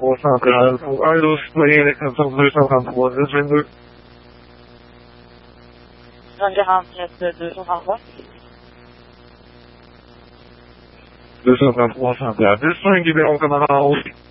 I was playing it and some there's some what is in there. Rangehamn 1200. There's some what yeah, this thing you don't come out.